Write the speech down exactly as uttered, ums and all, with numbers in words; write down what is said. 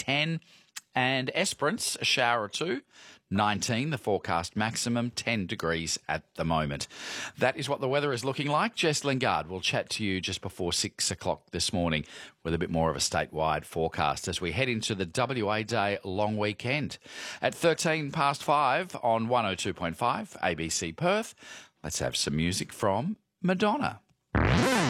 ten. And Esperance, a shower or two, nineteen, the forecast maximum, ten degrees at the moment. That is what the weather is looking like. Jess Lingard will chat to you just before six o'clock this morning with a bit more of a statewide forecast as we head into the W A Day long weekend. At thirteen past five on one oh two point five A B C Perth, let's have some music from Madonna.